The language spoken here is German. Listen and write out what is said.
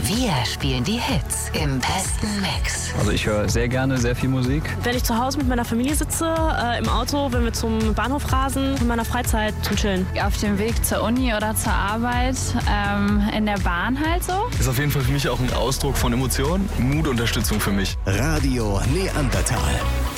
Wir spielen die Hits im besten Mix. Also ich höre sehr gerne sehr viel Musik. Wenn ich zu Hause mit meiner Familie sitze, im Auto, wenn wir zum Bahnhof rasen, in meiner Freizeit zum Chillen. Auf dem Weg zur Uni oder zur Arbeit, in der Bahn halt so. Ist auf jeden Fall für mich auch ein Ausdruck von Emotionen, Mutunterstützung für mich. Radio Neandertal.